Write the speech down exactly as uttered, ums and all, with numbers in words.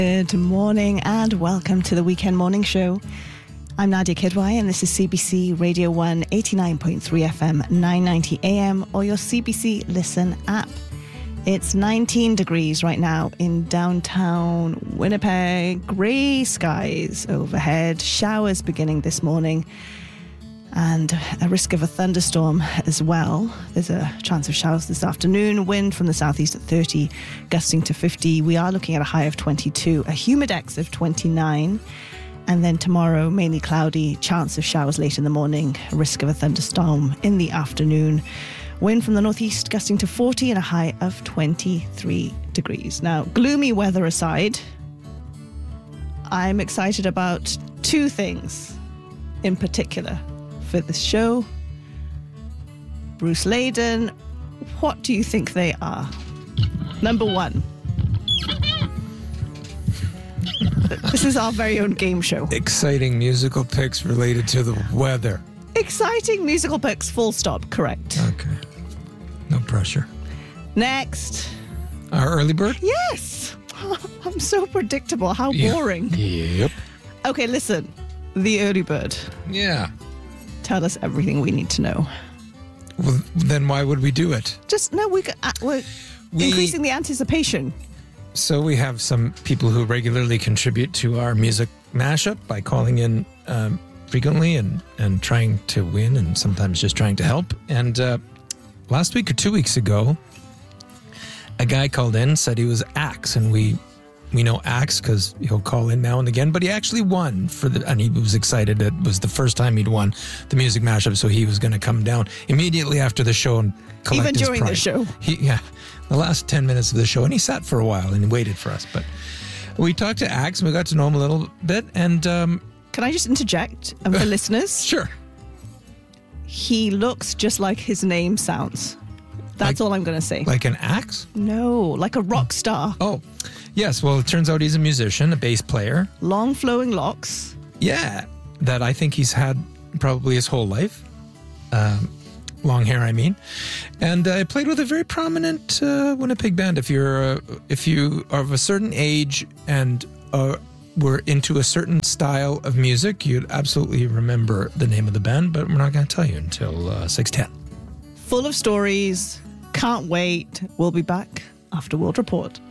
Good morning and welcome to the Weekend Morning Show. I'm Nadia Kidwai and this is C B C Radio one eighty-nine point three F M, nine ninety A M or your C B C Listen app. It's nineteen degrees right now in downtown Winnipeg. Grey skies overhead, showers beginning this morning and a risk of a thunderstorm as well. There's a chance of showers this afternoon. Wind from the southeast at thirty, gusting to fifty. We are looking at a high of twenty-two, a humidex of twenty-nine. And then tomorrow, mainly cloudy, chance of showers late in the morning, risk of a thunderstorm in the afternoon. Wind from the northeast gusting to forty and a high of twenty-three degrees. Now, gloomy weather aside, I'm excited about two things in particular for this show. Bruce Layden, what do you think they are? Number one. This is our very own game show. Exciting musical picks related to the weather. Exciting musical picks, full stop, correct. Okay. No pressure. Next. Our early bird? Yes. I'm so predictable. How Yeah. boring. Yep. Okay, listen. The early bird. Yeah. Tell us everything we need to know. Well, then why would we do it? Just, no, we, uh, we're We- increasing the anticipation. So we have some people who regularly contribute to our music mashup by calling in um, frequently and, and trying to win and sometimes just trying to help. And uh, last week or two weeks ago, a guy called in, said he was Axe, and we we know Axe because he'll call in now and again, but he actually won for the, and he was excited. It was the first time he'd won the music mashup, so he was going to come down immediately after the show and collect Even his during the prize. show. He, yeah, the last ten minutes of the show, and he sat for a while and waited for us. But we talked to Axe, and we got to know him a little bit, and um, Can I just interject? And for listeners, sure, he looks just like his name sounds. That's Like- all I'm going to say. like an Axe. No, like a rock star. Oh, yes. Well, it turns out he's a musician, a bass player. Long flowing locks. Yeah, that I think he's had probably his whole life. Um, long hair, I mean. And I uh, played with a very prominent uh, Winnipeg band. If you're uh, if you are of a certain age and uh, were into a certain style of music, you'd absolutely remember the name of the band. But we're not going to tell you until uh, six ten. Full of stories. Can't wait. We'll be back after World Report.